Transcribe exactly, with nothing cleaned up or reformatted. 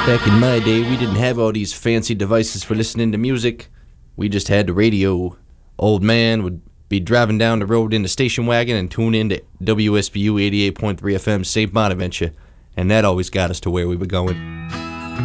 Back in my day, we didn't have all these fancy devices for listening to music. We just had the radio. Old man would be driving down the road in the station wagon and tune in to W S B U eighty-eight point three F M Saint Bonaventure, and that always got us to where we were going.